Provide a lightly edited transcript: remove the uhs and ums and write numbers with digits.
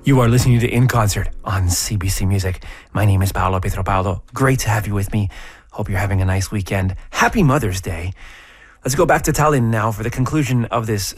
You are listening to In Concert on CBC Music. My name is Paolo Pietropaulo. Great to have you with me. Hope you're having a nice weekend. Happy Mother's Day. Let's go back to Tallinn now for the conclusion of this